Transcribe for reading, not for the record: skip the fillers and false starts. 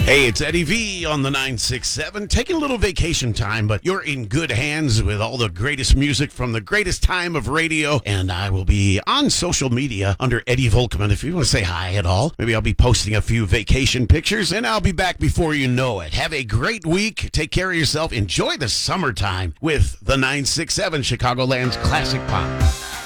Hey, it's Eddie V on the 967, taking a little vacation time, but you're in good hands with all the greatest music from the greatest time of radio, and I will be on social media under Eddie Volkman. If you want to say hi at all, maybe I'll be posting a few vacation pictures, and I'll be back before you know it. Have a great week. Take care of yourself. Enjoy the summertime with the 967 Chicagoland's Classic Pop.